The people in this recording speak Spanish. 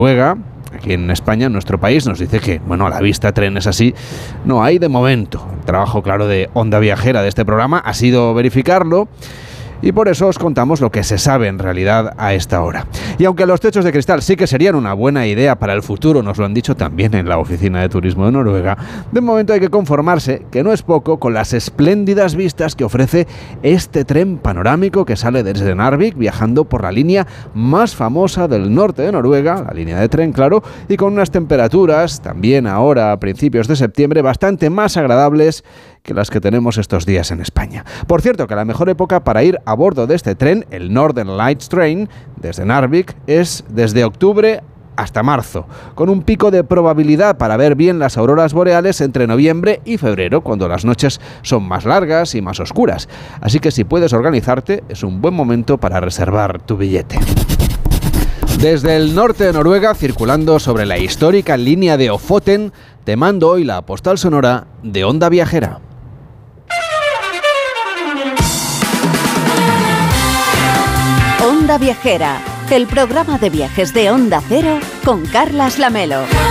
Noruega, aquí en España, en nuestro país, nos dice que, bueno, a la vista trenes así no hay de momento. El trabajo, claro, de Onda Viajera de este programa ha sido verificarlo, y por eso os contamos lo que se sabe en realidad a esta hora. Y aunque los techos de cristal sí que serían una buena idea para el futuro, nos lo han dicho también en la Oficina de Turismo de Noruega, de momento hay que conformarse, que no es poco, con las espléndidas vistas que ofrece este tren panorámico que sale desde Narvik, viajando por la línea más famosa del norte de Noruega, la línea de tren, claro, y con unas temperaturas, también ahora a principios de septiembre, bastante más agradables que las que tenemos estos días en España. Por cierto, que la mejor época para ir a bordo de este tren, el Northern Lights Train, desde Narvik, es desde octubre hasta marzo, con un pico de probabilidad para ver bien las auroras boreales entre noviembre y febrero, cuando las noches son más largas y más oscuras. Así que si puedes organizarte, es un buen momento para reservar tu billete. Desde el norte de Noruega, circulando sobre la histórica línea de Ofoten, te mando hoy la postal sonora de Onda Viajera. Onda Viajera, el programa de viajes de Onda Cero con Carlas Lamelo.